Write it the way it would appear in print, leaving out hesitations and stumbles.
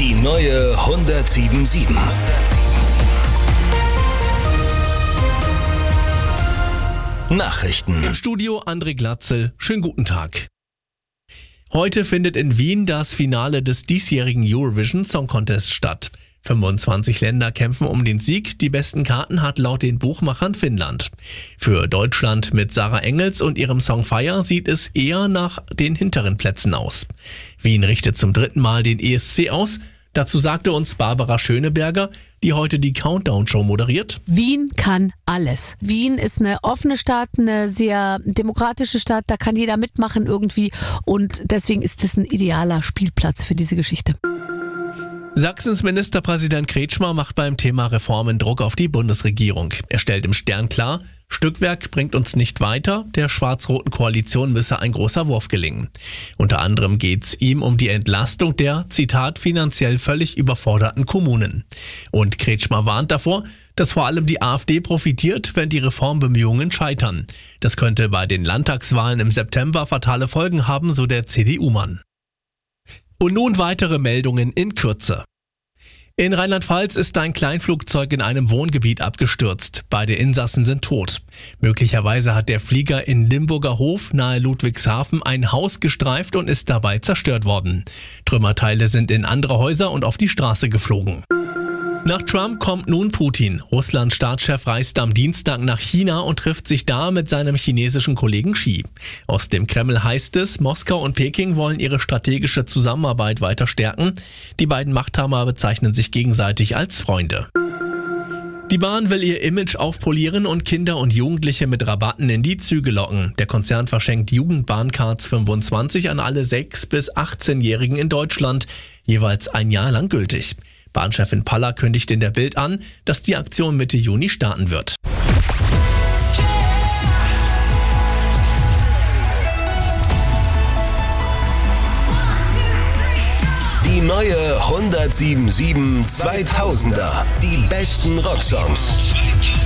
Die neue 107.7. Nachrichten. Im Studio André Glatzel. Schönen guten Tag. Heute findet in Wien das Finale des diesjährigen Eurovision Song Contest statt. 25 Länder kämpfen um den Sieg. Die besten Karten hat laut den Buchmachern Finnland. Für Deutschland mit Sarah Engels und ihrem Song Fire sieht es eher nach den hinteren Plätzen aus. Wien richtet zum 3. Mal den ESC aus. Dazu sagte uns Barbara Schöneberger, die heute die Countdown-Show moderiert. Wien kann alles. Wien ist eine offene Stadt, eine sehr demokratische Stadt, da kann jeder mitmachen irgendwie und deswegen ist es ein idealer Spielplatz für diese Geschichte. Sachsens Ministerpräsident Kretschmer macht beim Thema Reformen Druck auf die Bundesregierung. Er stellt im Stern klar, Stückwerk bringt uns nicht weiter, der schwarz-roten Koalition müsse ein großer Wurf gelingen. Unter anderem geht's ihm um die Entlastung der, Zitat, finanziell völlig überforderten Kommunen. Und Kretschmer warnt davor, dass vor allem die AfD profitiert, wenn die Reformbemühungen scheitern. Das könnte bei den Landtagswahlen im September fatale Folgen haben, so der CDU-Mann. Und nun weitere Meldungen in Kürze. In Rheinland-Pfalz ist ein Kleinflugzeug in einem Wohngebiet abgestürzt. Beide Insassen sind tot. Möglicherweise hat der Flieger in Limburger Hof nahe Ludwigshafen ein Haus gestreift und ist dabei zerstört worden. Trümmerteile sind in andere Häuser und auf die Straße geflogen. Nach Trump kommt nun Putin. Russlands Staatschef reist am Dienstag nach China und trifft sich da mit seinem chinesischen Kollegen Xi. Aus dem Kreml heißt es, Moskau und Peking wollen ihre strategische Zusammenarbeit weiter stärken. Die beiden Machthaber bezeichnen sich gegenseitig als Freunde. Die Bahn will ihr Image aufpolieren und Kinder und Jugendliche mit Rabatten in die Züge locken. Der Konzern verschenkt Jugendbahncards 25 an alle 6- bis 18-Jährigen in Deutschland, jeweils ein Jahr lang gültig. Bahnchefin Paller kündigt in der Bild an, dass die Aktion Mitte Juni starten wird. Die neue 107.7 2000er. Die besten Rocksongs.